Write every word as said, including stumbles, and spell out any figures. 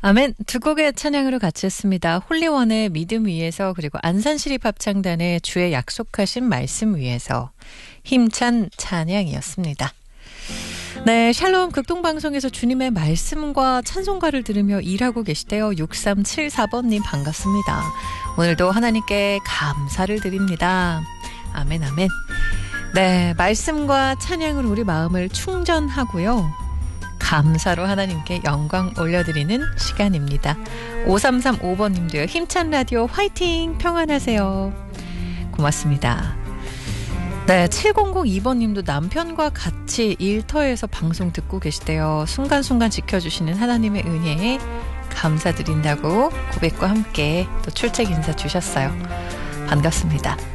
아멘. 두 곡의 찬양으로 같이 했습니다. 홀리원의 믿음 위에서, 그리고 안산시립합창단의 주의 약속하신 말씀 위에서, 힘찬 찬양이었습니다. 네, 샬롬 극동방송에서 주님의 말씀과 찬송가를 들으며 일하고 계시대요. 육삼칠사 번님 반갑습니다. 오늘도 하나님께 감사를 드립니다. 아멘 아멘. 네, 말씀과 찬양으로 우리 마음을 충전하고요. 감사로 하나님께 영광 올려드리는 시간입니다. 오삼삼오 번님도요. 힘찬 라디오 화이팅! 평안하세요. 고맙습니다. 네, 칠공공이 번님도 남편과 같이 일터에서 방송 듣고 계시대요. 순간순간 지켜주시는 하나님의 은혜에 감사드린다고 고백과 함께 또 출첵 인사 주셨어요. 반갑습니다.